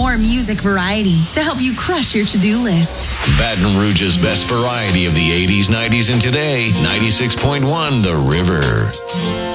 more music variety to help you crush your to-do list. Baton Rouge's best variety of the 80s, 90s, and today. 96.1 The River.